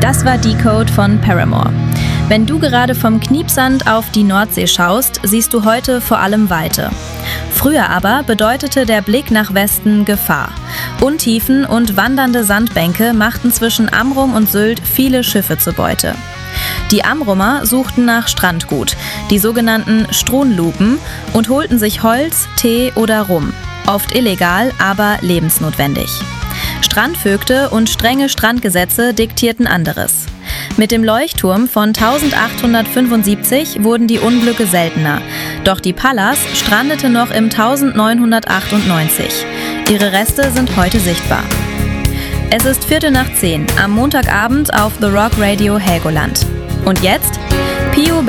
Das war Decode von Paramore. Wenn du gerade vom Kniepsand auf die Nordsee schaust, siehst du heute vor allem Weite. Früher aber bedeutete der Blick nach Westen Gefahr. Untiefen und wandernde Sandbänke machten zwischen Amrum und Sylt viele Schiffe zur Beute. Die Amrumer suchten nach Strandgut, die sogenannten Strohnlupen, und holten sich Holz, Tee oder Rum. Oft illegal, aber lebensnotwendig. Strandvögte und strenge Strandgesetze diktierten anderes. Mit dem Leuchtturm von 1875 wurden die Unglücke seltener. Doch die Pallas strandete noch im 1998. Ihre Reste sind heute sichtbar. Es ist 9:45 am Montagabend auf The Rock Radio Helgoland. Und jetzt Pio